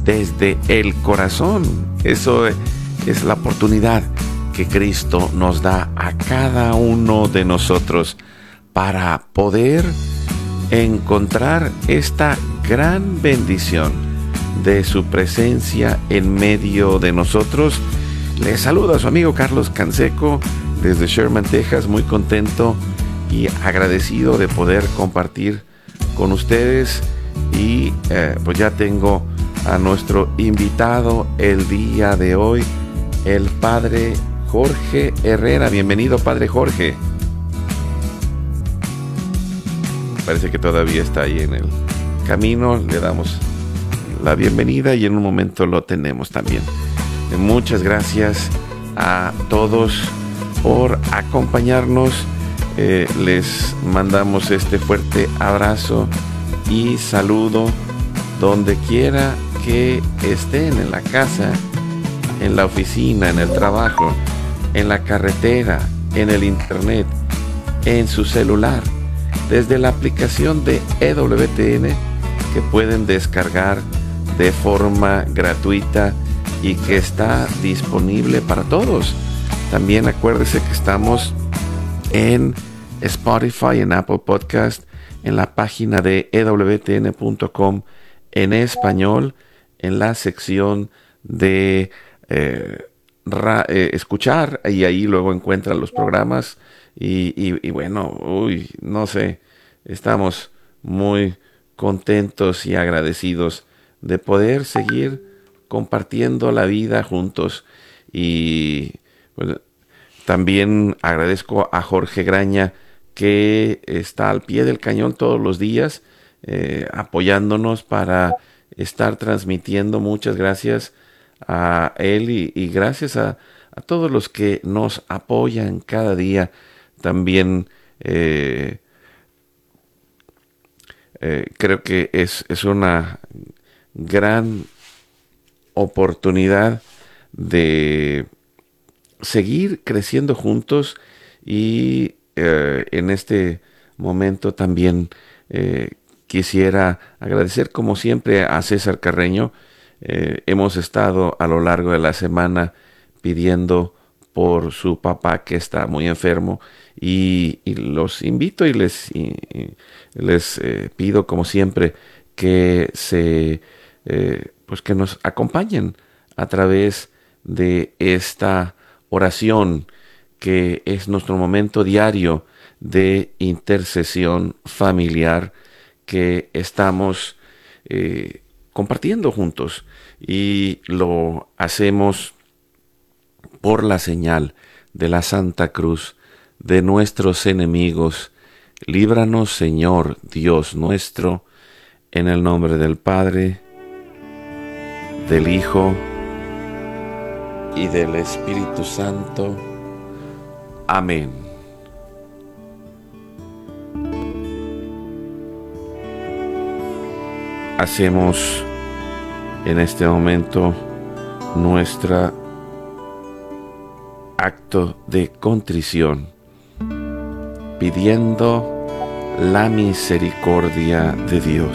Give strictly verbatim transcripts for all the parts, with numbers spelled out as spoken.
desde el corazón. Eso es la oportunidad que Cristo nos da a cada uno de nosotros para poder encontrar esta gran bendición de su presencia en medio de nosotros. Les saluda a su amigo Carlos Canseco desde Sherman, Texas, muy contento y agradecido de poder compartir con ustedes. Y eh, pues ya tengo a nuestro invitado el día de hoy, el Padre Jorge Herrera. Bienvenido, Padre Jorge. Parece que todavía está ahí en el camino. Le damos la bienvenida y en un momento lo tenemos también. Muchas gracias a todos por acompañarnos. Eh, les mandamos este fuerte abrazo y saludo donde quiera que estén, en la casa, en la oficina, en el trabajo, en la carretera, en el internet, en su celular, desde la aplicación de E W T N que pueden descargar de forma gratuita y que está disponible para todos. También acuérdese que estamos en Spotify, en Apple Podcast, en la página de E W T N punto com en español, en la sección de eh, ra, eh, escuchar, y ahí luego encuentran los programas y, y, y bueno, uy, no sé, estamos muy contentos y agradecidos de poder seguir compartiendo la vida juntos. Y pues, también agradezco a Jorge Graña, que está al pie del cañón todos los días, eh, apoyándonos para estar transmitiendo. Muchas gracias a él y, y gracias a, a todos los que nos apoyan cada día. También eh, eh, creo que es, es una gran oportunidad de seguir creciendo juntos. Y eh, en este momento también eh, quisiera agradecer como siempre a César Carreño. Eh, hemos estado a lo largo de la semana pidiendo por su papá, que está muy enfermo, y, y los invito y les, y, y les eh, pido como siempre que se eh, pues que nos acompañen a través de esta oración, que es nuestro momento diario de intercesión familiar que estamos eh, compartiendo juntos, y lo hacemos por la señal de la Santa Cruz de nuestros enemigos. Líbranos, Señor Dios nuestro, en el nombre del Padre, del Hijo y del Espíritu Santo. Amén. Hacemos en este momento nuestro acto de contrición, pidiendo la misericordia de Dios.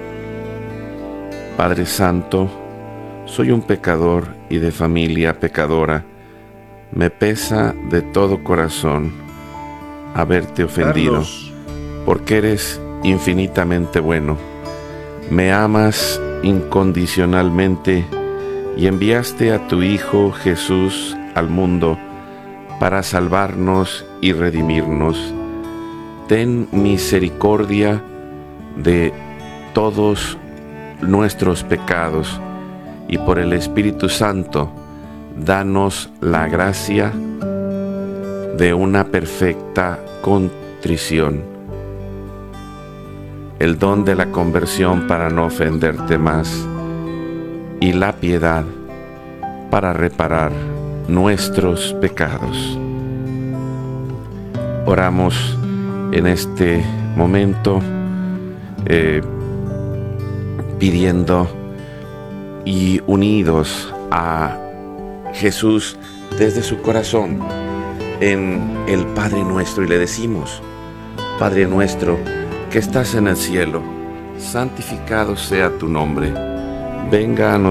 Padre Santo, soy un pecador y de familia pecadora. Me pesa de todo corazón haberte ofendido, Carlos, porque eres infinitamente bueno. Me amas incondicionalmente y enviaste a tu Hijo Jesús al mundo para salvarnos y redimirnos. Ten misericordia de todos nuestros pecados y por el Espíritu Santo danos la gracia de una perfecta contrición, el don de la conversión para no ofenderte más y la piedad para reparar nuestros pecados. Oramos en este momento eh, pidiendo y unidos a Jesús desde su corazón en el Padre Nuestro, y le decimos: Padre nuestro que estás en el cielo, santificado sea tu nombre. Venga a nosotros